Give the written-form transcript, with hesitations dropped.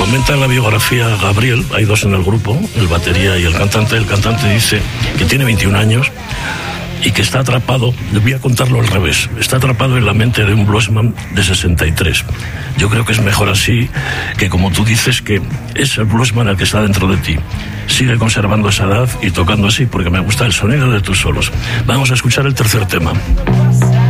comenta en la biografía Gabriel, hay dos en el grupo, el batería y el cantante. El cantante dice que tiene 21 años y que está atrapado, le voy a contarlo al revés, está atrapado en la mente de un bluesman de 63. Yo creo que es mejor así, que como tú dices, que es el bluesman el que está dentro de ti. Sigue conservando esa edad y tocando así, porque me gusta el sonido de tus solos. Vamos a escuchar el tercer tema.